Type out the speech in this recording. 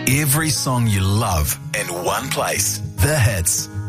Every song you love in one place. The Hits.